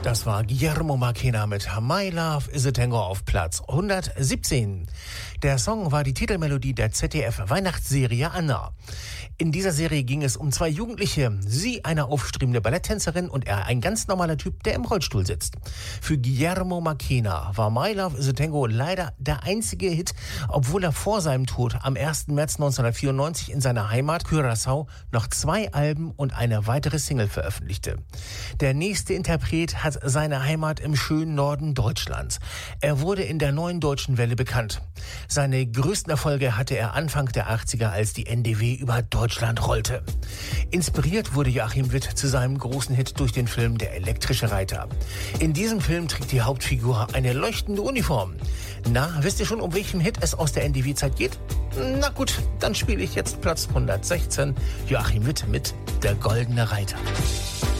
Das war Guillermo Marchena mit My Love is a Tango auf Platz 117. Der Song war die Titelmelodie der ZDF-Weihnachtsserie Anna. In dieser Serie ging es um zwei Jugendliche, sie eine aufstrebende Balletttänzerin und er ein ganz normaler Typ, der im Rollstuhl sitzt. Für Guillermo Marchena war My Love is a Tango leider der einzige Hit, obwohl er vor seinem Tod am 1. März 1994 in seiner Heimat Curaçao noch 2 Alben und eine weitere Single veröffentlichte. Der nächste Interpret hat seine Heimat im schönen Norden Deutschlands. Er wurde in der Neuen Deutschen Welle bekannt. Seine größten Erfolge hatte er Anfang der 80er, als die NDW über Deutschland rollte. Inspiriert wurde Joachim Witt zu seinem großen Hit durch den Film Der elektrische Reiter. In diesem Film trägt die Hauptfigur eine leuchtende Uniform. Na, wisst ihr schon, um welchen Hit es aus der NDW-Zeit geht? Na gut, dann spiele ich jetzt Platz 116, Joachim Witt mit Der goldene Reiter.